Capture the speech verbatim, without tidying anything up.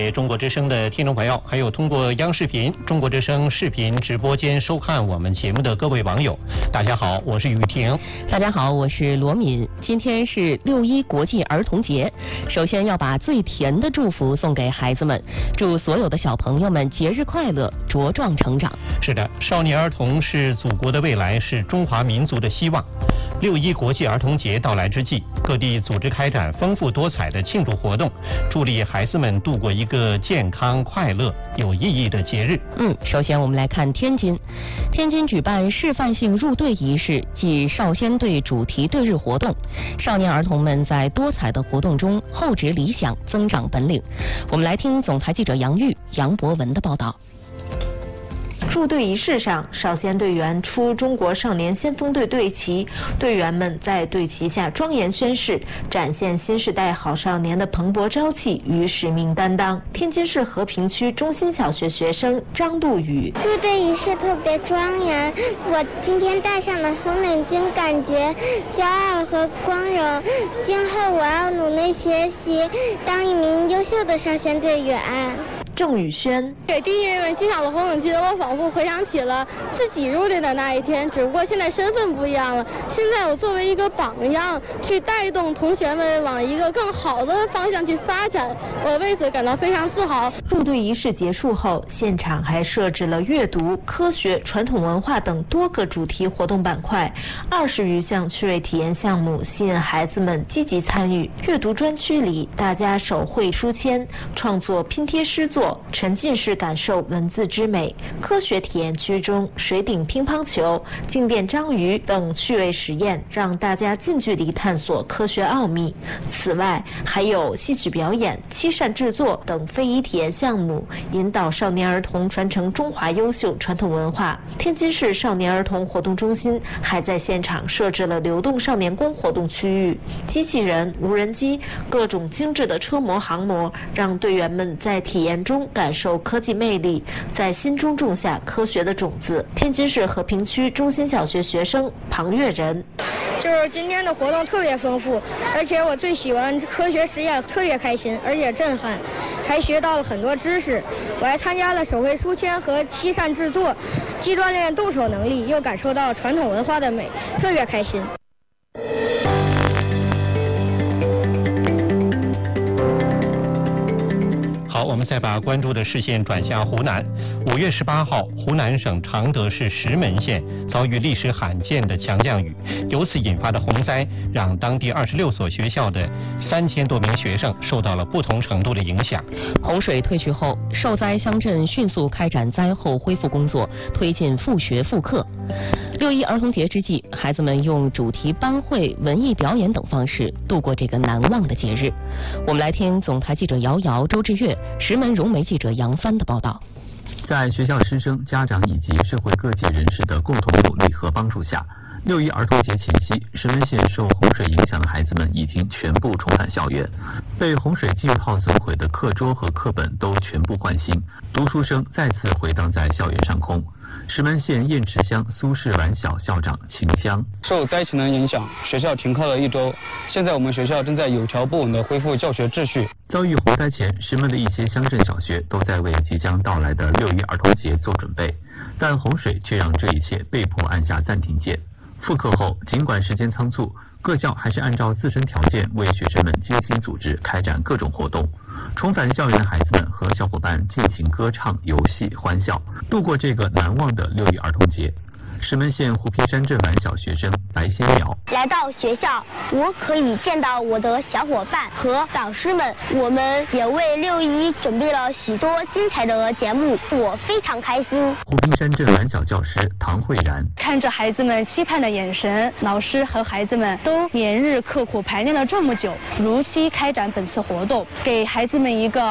位中国之声的听众朋友，还有通过央视频、中国之声视频直播间收看我们节目的各位网友，大家好，我是雨婷。 大家好，我是罗敏。今天是六一国际儿童节，首先要把最甜的祝福送给孩子们，祝所有的小朋友们节日快乐，茁壮成长。 是的，少年儿童是祖国的未来，是中华民族的希望。六一国际儿童节到来之际，各地组织开展丰富多彩的庆祝活动，助力孩子们度过一个健康、快乐、有意义的节日。 嗯，首先我们来看天津。天津举办示范性入队仪式暨少先队主题队日活动，少年儿童们在多彩的活动中厚植理想，增长本领。我们来听总台记者杨玉、杨博文的报道。 入队仪式上，少先队员出中国少年先锋队队旗，队员们在队旗下庄严宣誓，展现新时代好少年的蓬勃朝气与使命担当。天津市和平区中心小学学生张杜宇： 入队仪式特别庄严，我今天戴上了红领巾，感觉骄傲和光荣。今后我要努力学习，当一名优秀的少先队员。 郑宇轩： 给第一人们系上了红领巾，我仿佛回想起了自己入队的那一天，只不过现在身份不一样了。现在我作为一个榜样，去带动同学们往一个更好的方向去发展，我为此感到非常自豪。 入队仪式结束后，现场还设置了阅读、科学、传统文化等多个主题活动板块，二十余项趣味体验项目吸引孩子们积极参与。阅读专区里，大家手绘书签，创作拼贴诗作，沉浸式感受文字之美。科学体验区中，水顶乒乓球、静电章鱼等趣味实验，让大家近距离探索科学奥秘。此外，还有戏曲表演、漆扇制作等非遗体验项目，引导少年儿童传承中华优秀传统文化。天津市少年儿童活动中心还在现场设置了流动少年宫活动区域，机器人、无人机、各种精致的车模、航模，让队员们在体验中感受科技魅力，在心中种下科学的种子。天津市和平区中心小学学生庞月仁： 就是今天的活动特别丰富，而且我最喜欢科学实验，特别开心，而且震撼，还学到了很多知识。我还参加了手绘书签和漆扇制作，既锻炼动手能力，又感受到传统文化的美，特别开心。 好，我们再把关注的视线转向湖南。五月十八号，湖南省常德市石门县遭遇历史罕见的强降雨，由此引发的洪灾，让当地二十六所学校的三千多名学生受到了不同程度的影响。 洪水退去后，受灾乡镇迅速开展灾后恢复工作，推进复学复课。六一儿童节之际，孩子们用主题班会、文艺表演等方式度过这个难忘的节日。我们来听总台记者姚瑶、周志月、石门融媒记者杨帆的报道。 在学校师生、家长以及社会各界人士的共同努力和帮助下，六一儿童节前夕，石门县受洪水影响的孩子们已经全部重返校园，被洪水浸泡损毁的课桌和课本都全部换新，读书声再次回荡在校园上空。石门县雁池乡苏氏丸小校长秦香： 受灾情的影响，学校停课了一周，现在我们学校正在有条不紊地恢复教学秩序。 遭遇洪灾前，石门的一些乡镇小学都在为即将到来的六一儿童节做准备，但洪水却让这一切被迫按下暂停键。复课后，尽管时间仓促，各校还是按照自身条件为学生们精心组织开展各种活动。重返校园的孩子们和小伙伴尽情歌唱、游戏、欢笑，度过这个难忘的六一儿童节。石门县湖皮山镇丸小学生白先苗： 来到学校，我可以见到我的小伙伴和导师们，我们也为六一准备了许多精彩的节目，我非常开心。 湖皮山镇丸小教师唐慧然： 看着孩子们期盼的眼神，老师和孩子们都连日刻苦排练了这么久，如期开展本次活动，给孩子们一个